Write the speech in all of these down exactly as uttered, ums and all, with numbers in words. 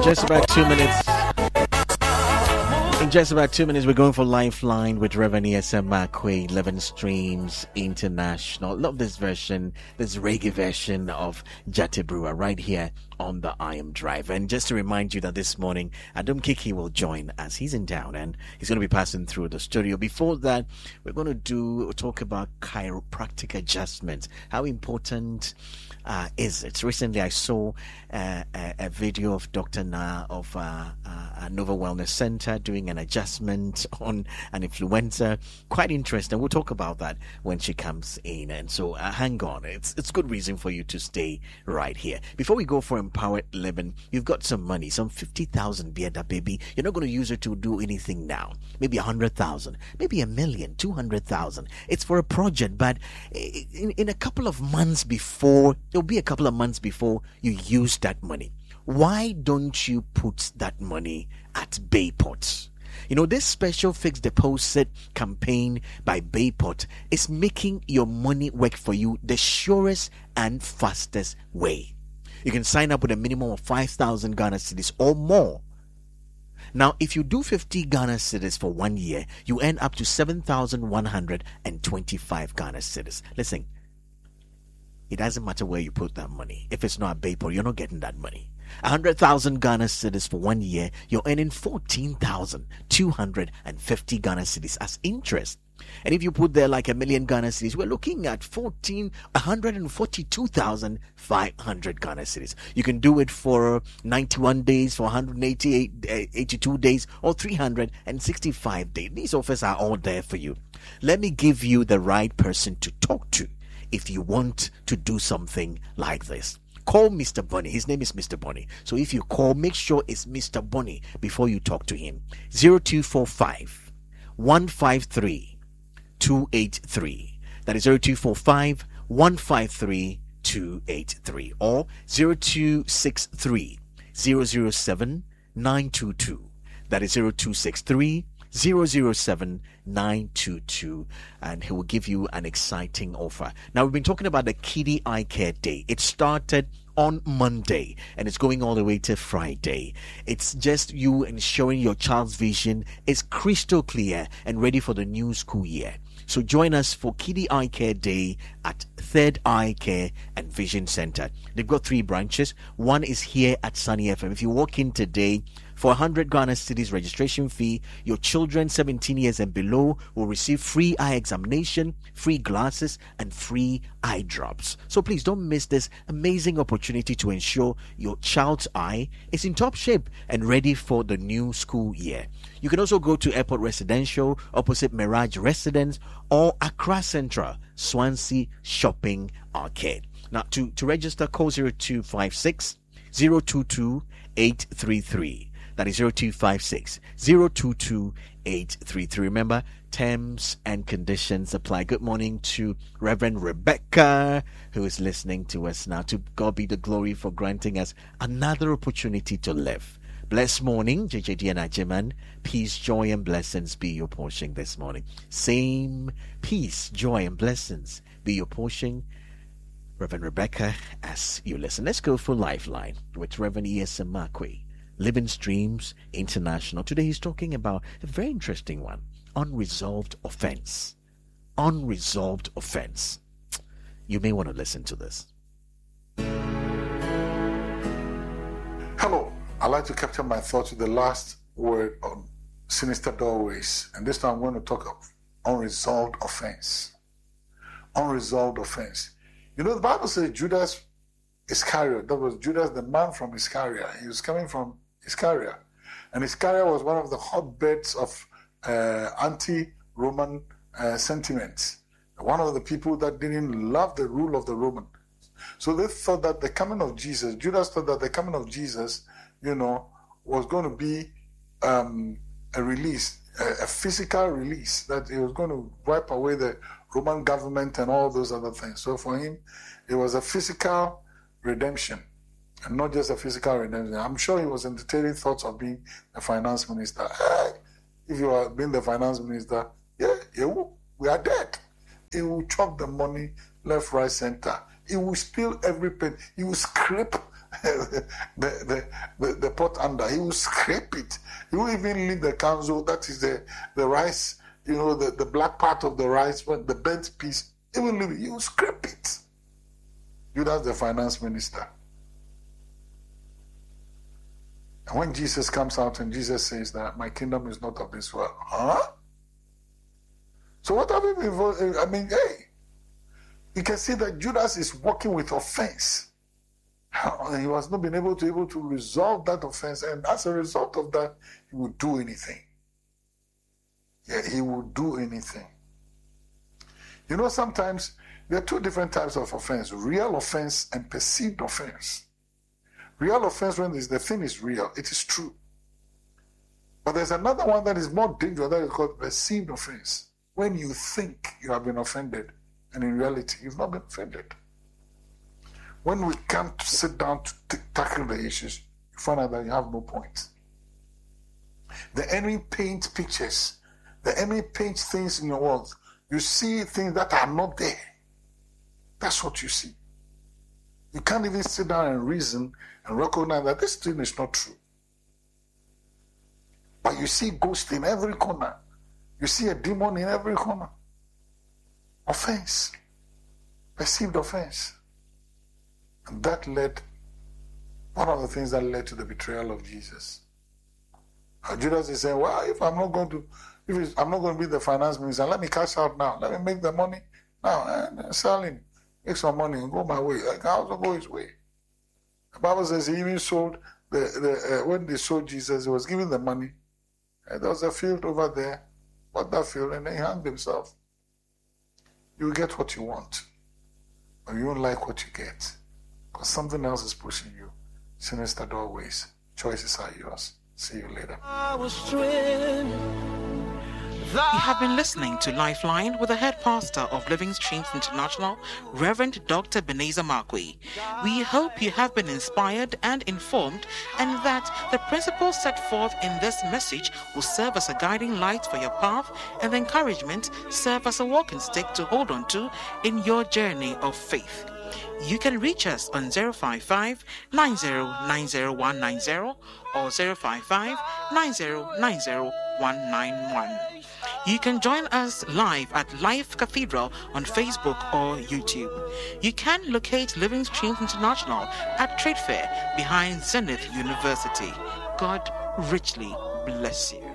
just about two minutes. In just about two minutes, we're going for Lifeline with Reverend E S M Makwe, Living Streams International. Love this version, this reggae version of Jate Brewer right here on the I Am Drive. And just to remind you that this morning, Adam Kiki will join us. He's in town and he's going to be passing through the studio. Before that, we're going to do talk about chiropractic adjustments. How important uh, is it? Recently, I saw uh, a, a video of Doctor Na of uh, uh, Nova Wellness Center doing an adjustment on an influencer. Quite interesting. We'll talk about that when she comes in. And so uh, hang on. It's it's good reason for you to stay right here. Before we go for Empowered Living, you've got some money, some fifty thousand Bieda baby. You're not going to use it to do anything now. Maybe a hundred thousand, maybe a million, two hundred thousand. It's for a project, but in, in a couple of months before, it'll be a couple of months before you use that money. Why don't you put that money at Bayport? You know, this special fixed deposit campaign by Bayport is making your money work for you the surest and fastest way. You can sign up with a minimum of five thousand Ghana cedis or more. Now, if you do fifty Ghana cedis for one year, you earn up to seven thousand one hundred twenty-five Ghana cedis. Listen, it doesn't matter where you put that money. If it's not at Bayport, you're not getting that money. one hundred thousand Ghana cedis for one year, you're earning fourteen thousand two hundred fifty Ghana cedis as interest. And if you put there like a million Ghana cedis, we're looking at fourteen, one hundred forty-two thousand five hundred Ghana cedis. You can do it for ninety-one days, for one hundred eighty-eight, eighty-two days, or three hundred sixty-five days. These offers are all there for you. Let me give you the right person to talk to if you want to do something like this. Call Mister Bonnie. His name is Mister Bonnie. So if you call, make sure it's Mister Bonnie before you talk to him. zero two four five, one five three, two eight three. That is zero two four five, one five three, two eight three. Or zero two six three, zero zero seven, nine two two. That is zero two six three, zero zero seven, nine two two, and he will give you an exciting offer. Now, we've been talking about the Kiddie Eye Care Day. It started on Monday and it's going all the way to Friday. It's just you ensuring your child's vision is crystal clear and ready for the new school year. So join us for Kiddie Eye Care Day at Third Eye Care and Vision Center. They've got three branches. One is here at Sunny F M. If you walk in today, for one hundred Ghana cedis registration fee, your children seventeen years and below will receive free eye examination, free glasses, and free eye drops. So please don't miss this amazing opportunity to ensure your child's eye is in top shape and ready for the new school year. You can also go to Airport Residential, opposite Mirage Residence, or Accra Central, Swansea Shopping Arcade. Now, to, to register, call zero two five six, zero two two, eight three three. That is zero two five six, zero two two, eight three three. Remember, terms and conditions apply. Good morning to Reverend Rebecca, who is listening to us now. To God be the glory for granting us another opportunity to live. Blessed morning, J J D and Ajiman. Peace, joy, and blessings be your portion this morning. Same peace, joy, and blessings be your portion, Reverend Rebecca, as you listen. Let's go for Lifeline with Reverend E S M Makwe, Living Streams International. Today he's talking about a very interesting one. Unresolved offense. Unresolved offense. You may want to listen to this. Hello. I'd like to capture my thoughts with the last word on sinister doorways. And this time I'm going to talk of unresolved offense. Unresolved offense. You know, the Bible says Judas Iscariot, that was Judas, the man from Iscariot. He was coming from Iscariot. And Iscariot was one of the hotbeds of uh, anti-Roman uh, sentiments. One of the people that didn't love the rule of the Roman. So they thought that the coming of Jesus, Judas thought that the coming of Jesus, you know, was going to be um, a release, a, a physical release, that it was going to wipe away the Roman government and all those other things. So for him, it was a physical redemption, and not just a physical redemption. I'm sure he was entertaining thoughts of being a finance minister. Hey, if you are being the finance minister, yeah, yeah, we are dead. He will chop the money left, right, center. He will steal every penny. He will scrape the, the, the, the pot under. He will scrape it. He will even leave the kanzo, that is the, the rice, you know, the, the black part of the rice, the bent piece. He will leave it. He will scrape it. Judas, the finance minister. And when Jesus comes out and Jesus says that my kingdom is not of this world, huh? So what have you been, I mean, hey, you can see that Judas is working with offense. He was not been able to able to resolve that offense, and as a result of that, he would do anything. Yeah, he would do anything. You know, sometimes there are two different types of offense: real offense and perceived offense. Real offense, when the thing is real, it is true. But there's another one that is more dangerous, that is called perceived offense. When you think you have been offended, and in reality, you've not been offended. When we come to sit down to t- tackle the issues, you find out that you have no point. The enemy paints pictures. The enemy paints things in your world. You see things that are not there. That's what you see. You can't even sit down and reason and recognize that this thing is not true. But you see ghosts in every corner. You see a demon in every corner. Offense. Perceived offense. And that led, one of the things that led to the betrayal of Jesus. And Judas is saying, well, if I'm not going to, if it's, I'm not going to be the finance minister, let me cash out now. Let me make the money now and sell him. Make some money and go my way. Like, I also go his way. The Bible says he even sold, the, the uh, when they sold Jesus, he was giving the money. And there was a field over there. Bought that field and then he hanged himself. You get what you want. But you don't like what you get. Because something else is pushing you. Sinister doorways. Choices are yours. See you later. You have been listening to Lifeline with the head pastor of Living Streams International, Reverend Doctor Ebenezer Markwei. We hope you have been inspired and informed, and that the principles set forth in this message will serve as a guiding light for your path, and the encouragement serve as a walking stick to hold on to in your journey of faith. You can reach us on zero five five, nine zero nine zero one nine zero or zero five five, nine zero nine zero one nine one. You can join us live at Life Cathedral on Facebook or YouTube. You can locate Living Streams International at Trade Fair behind Zenith University. God richly bless you.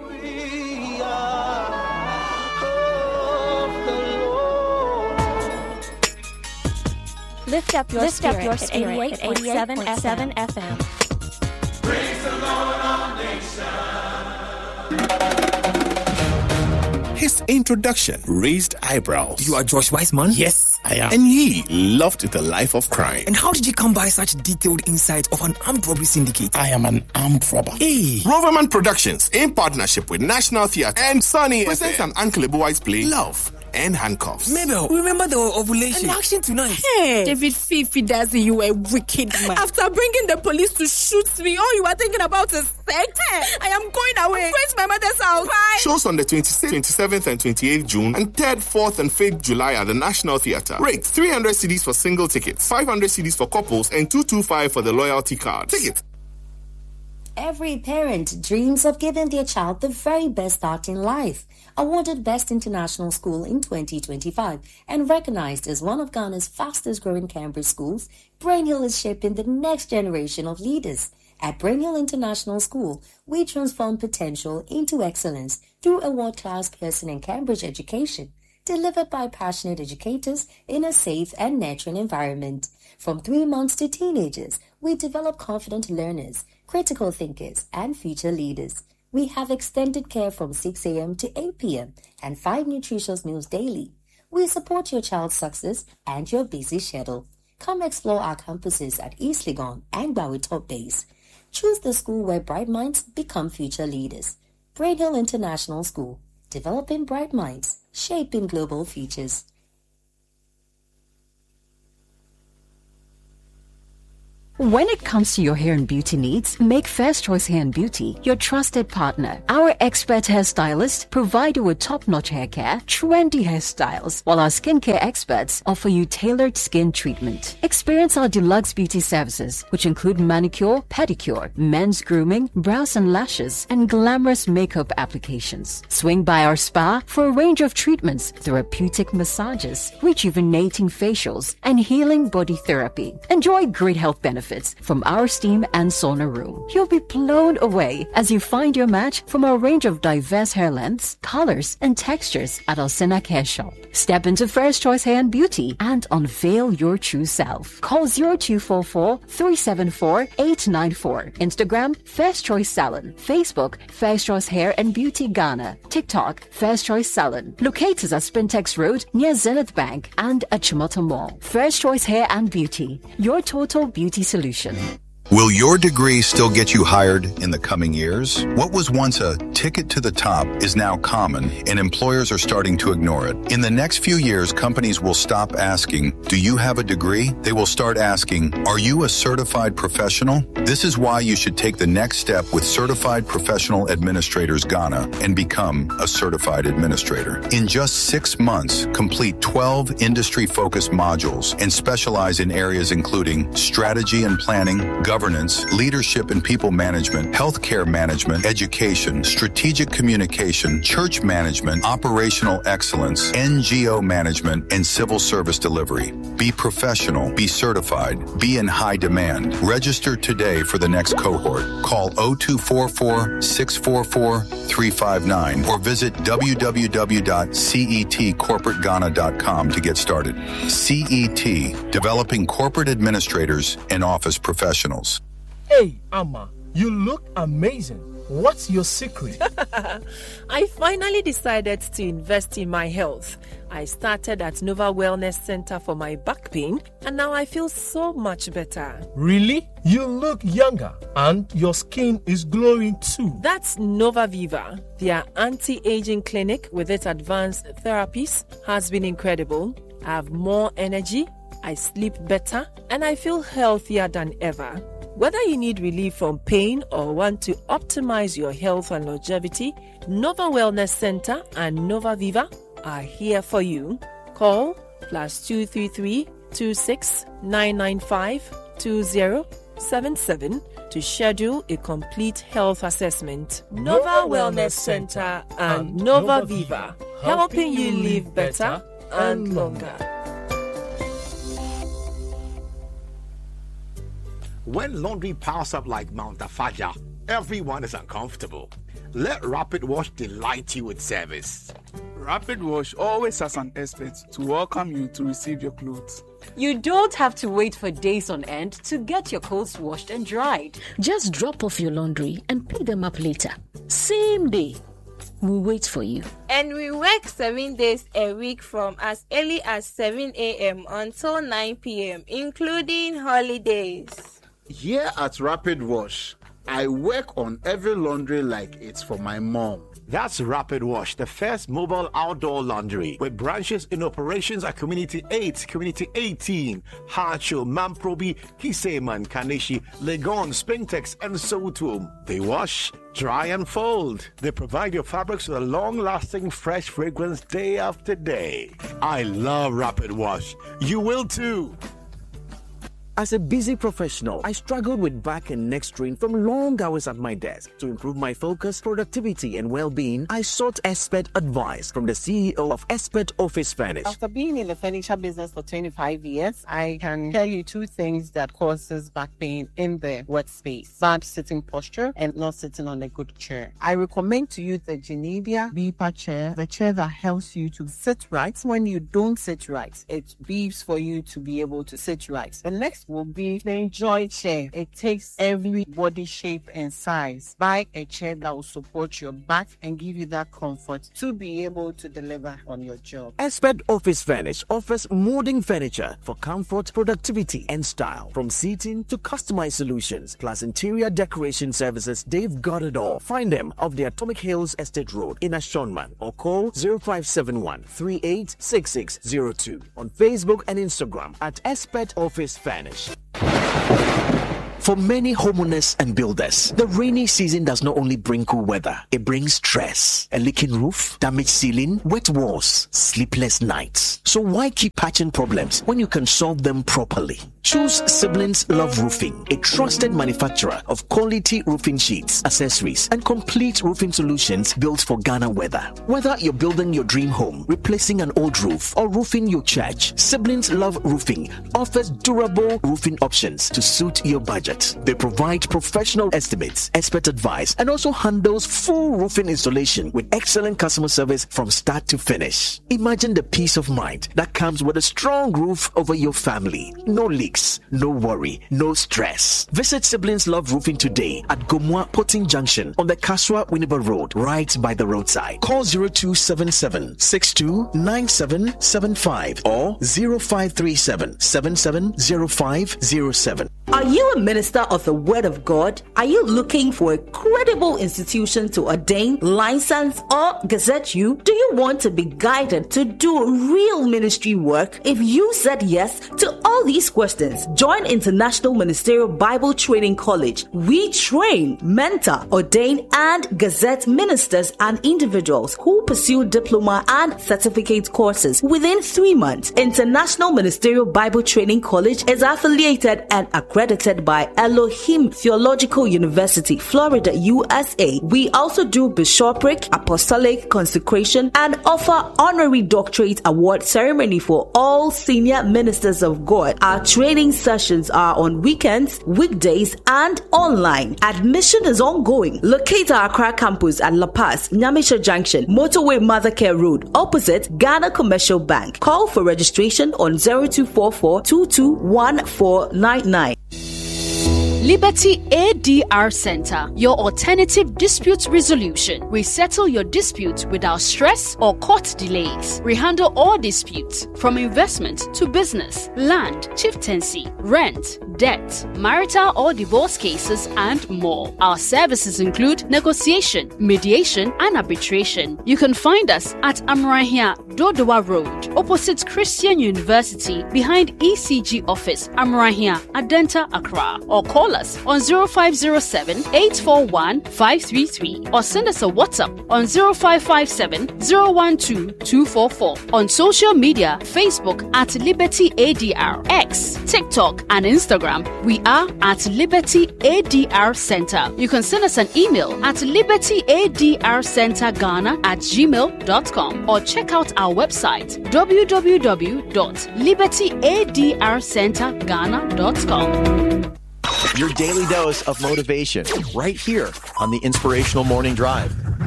Lift up your Lift spirit, up your spirit at eighty-eight point seven F M. Praise the Lord, our nation. His introduction raised eyebrows. You are Josh Weissman? Yes, I am. And he loved the life of crime. And how did you come by such detailed insight of an armed robbery syndicate? I am an armed robber. Hey! Roverman Productions, in partnership with National Theatre and Sunny presents an Uncle Ebuwise play, Love and Handcuffs. Mabel, remember the ovulation and action tonight. Hey, David Fifi does you a wicked man. After bringing the police to shoot me, all you are thinking about is sex. I am going away. I'm going to my mother's house. Bye. Shows on the twenty-sixth, twenty-seventh and twenty-eighth June and third, fourth and fifth July at the National Theatre. Rates three hundred cedis for single tickets, five hundred cedis for couples and two hundred twenty-five for the loyalty card. Tickets. Every parent dreams of giving their child the very best start in life. Awarded Best International School in twenty twenty-five and recognized as one of Ghana's fastest growing Cambridge schools, Brain Hill is shaping the next generation of leaders. At Brain Hill International School, we transform potential into excellence through a world-class Pearson and Cambridge education, delivered by passionate educators in a safe and nurturing environment. From three months to teenagers, we develop confident learners, critical thinkers, and future leaders. We have extended care from six a.m. to eight p.m. and five nutritious meals daily. We support your child's success and your busy schedule. Come explore our campuses at East Legon and Bowie Top Days. Choose the school where bright minds become future leaders. Brain Hill International School, developing bright minds, shaping global futures. When it comes to your hair and beauty needs, make First Choice Hair and Beauty your trusted partner. Our expert hairstylists provide you with top-notch hair care, trendy hairstyles, while our skincare experts offer you tailored skin treatment. Experience our deluxe beauty services, which include manicure, pedicure, men's grooming, brows and lashes, and glamorous makeup applications. Swing by our spa for a range of treatments, therapeutic massages, rejuvenating facials, and healing body therapy. Enjoy great health benefits from our steam and sauna room. You'll be blown away as you find your match from our range of diverse hair lengths, colors, and textures at our Senac Hair Shop. Step into First Choice Hair and Beauty and unveil your true self. Call zero two four four, three seven four, eight nine four. Instagram, First Choice Salon. Facebook, First Choice Hair and Beauty Ghana. TikTok, First Choice Salon. Locate us at Spintex Road near Zenith Bank and at Chimoto Mall. First Choice Hair and Beauty, your total beauty solution. Will your degree still get you hired in the coming years? What was once a ticket to the top is now common, and employers are starting to ignore it. In the next few years, companies will stop asking, "Do you have a degree?" They will start asking, "Are you a certified professional?" This is why you should take the next step with Certified Professional Administrators Ghana and become a certified administrator. In just six months, complete twelve industry-focused modules and specialize in areas including strategy and planning, governance, leadership and people management, healthcare management, education, strategic communication, church management, operational excellence, N G O management, and civil service delivery. Be professional, be certified, be in high demand. Register today for the next cohort. Call zero two four four, six four four, three five nine or visit w w w dot cet corporate ghana dot com to get started. C E T, developing corporate administrators and office professionals. Hey, Amma, you look amazing. What's your secret? I finally decided to invest in my health. I started at Nova Wellness Center for my back pain, and now I feel so much better. Really? You look younger, and your skin is glowing too. That's Nova Viva. Their anti-aging clinic with its advanced therapies has been incredible. I have more energy, I sleep better, and I feel healthier than ever. Whether you need relief from pain or want to optimize your health and longevity, Nova Wellness Center and Nova Viva are here for you. Call plus two three three, two six nine nine five, two zero seven seven to schedule a complete health assessment. Nova Wellness Center and Nova Viva, helping you live better and longer. When laundry piles up like Mount Afaja, everyone is uncomfortable. Let Rapid Wash delight you with service. Rapid Wash always has an expert to welcome you to receive your clothes. You don't have to wait for days on end to get your clothes washed and dried. Just drop off your laundry and pick them up later. Same day. We'll wait for you. And we work seven days a week from as early as seven a.m. until nine p.m., including holidays. Here at Rapid Wash, I work on every laundry like it's for my mom. That's Rapid Wash, the first mobile outdoor laundry with branches in operations at Community eight, Community eighteen, Hacho, Mamprobi, Kiseman, Kaneshi, Legon, Spintex, and Sotum. They wash, dry, and fold. They provide your fabrics with a long-lasting, fresh fragrance day after day. I love Rapid Wash. You will too. As a busy professional, I struggled with back and neck strain from long hours at my desk. To improve my focus, productivity, and well-being, I sought expert advice from the C E O of Expert Office Furnish. After being in the furniture business for twenty-five years, I can tell you two things that causes back pain in the workspace: bad sitting posture and not sitting on a good chair. I recommend to you the Genevia Beeper chair, the chair that helps you to sit right. When you don't sit right, it beeps for you to be able to sit right. The next will be the Enjoy chair. It takes every body shape and size. Buy a chair that will support your back and give you that comfort to be able to deliver on your job. Expert Office Furnish offers molding furniture for comfort, productivity, and style. From seating to customized solutions, plus interior decoration services, they've got it all. Find them off the Atomic Hills Estate Road in Ashonman or call zero five seven one, three eight six six zero two on Facebook and Instagram at Expert Office Furnish. For many homeowners and builders, the rainy season does not only bring cool weather, it brings stress. A leaking roof, damaged ceiling, wet walls, sleepless nights. So why keep patching problems when you can solve them properly? Choose Siblings Love Roofing, a trusted manufacturer of quality roofing sheets, accessories, and complete roofing solutions built for Ghana weather. Whether you're building your dream home, replacing an old roof, or roofing your church, Siblings Love Roofing offers durable roofing options to suit your budget. They provide professional estimates, expert advice, and also handles full roofing installation with excellent customer service from start to finish. Imagine the peace of mind that comes with a strong roof over your family. No leaks, no worry, no stress. Visit Siblings Love Roofing today at Gomwa Potting Junction on the Kaswa Winneba Road, right by the roadside. Call zero two seven seven, six two nine seven seven five or zero five three seven, seven seven zero five zero seven. Are you a minister of the Word of God? Are you looking for a credible institution to ordain, license, or gazette you? Do you want to be guided to do real ministry work? If you said yes to all these questions, join International Ministerial Bible Training College. We train, mentor, ordain, and gazette ministers and individuals who pursue diploma and certificate courses within three months. International Ministerial Bible Training College is affiliated and accredited by Elohim Theological University, Florida, U S A. We also do bishopric, apostolic consecration, and offer honorary doctorate award ceremony for all senior ministers of God. Our training sessions are on weekends, weekdays, and online. Admission is ongoing. Locate our Accra campus at La Paz, Nyamisha Junction, Motorway Mothercare Road, opposite Ghana Commercial Bank. Call for registration on zero two four four, two two one four nine nine. Liberty A D R Center, your alternative dispute resolution. We settle your dispute without stress or court delays. We handle all disputes from investment to business, land, chieftaincy, rent, debt, marital or divorce cases, and more. Our services include negotiation, mediation, and arbitration. You can find us at Amrahia Dodowa Road, opposite Christian University, behind E C G office, Amrahia, Adenta, Accra, or call us on zero five zero seven, eight four one, five three three or send us a WhatsApp on zero five five seven, zero one two, two four four. On social media, Facebook at Liberty A D R, X, TikTok, and Instagram, we are at Liberty A D R Center. You can send us an email at libertyadrcenterghana at gmail dot com or check out our website w w w dot liberty a d r center ghana dot com. Your daily dose of motivation right here on the Inspirational Morning Drive.